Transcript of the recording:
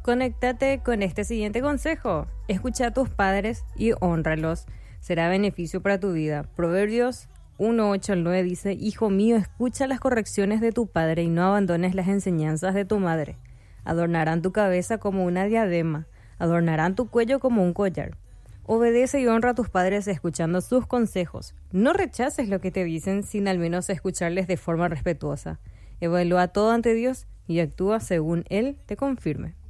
Conéctate con este siguiente consejo. Escucha a tus padres y hónralos. Será beneficio para tu vida. Proverbios 1:8 al 9 dice: Hijo mío, escucha las correcciones de tu padre y no abandones las enseñanzas de tu madre. Adornarán tu cabeza como una diadema, adornarán tu cuello como un collar. Obedece y honra a tus padres escuchando sus consejos. No rechaces lo que te dicen sin al menos escucharles de forma respetuosa. Evalúa todo ante Dios y actúa según Él te confirme.